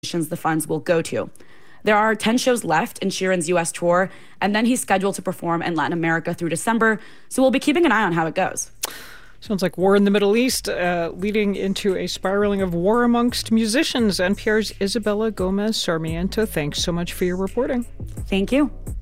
the funds will go to. There are 10 shows left in Sheeran's U.S. tour, and then he's scheduled to perform in Latin America through December, so we'll be keeping an eye on how it goes. Sounds like war in the Middle East, leading into a spiraling of war amongst musicians. NPR's Isabella Gomez Sarmiento, thanks so much for your reporting. Thank you.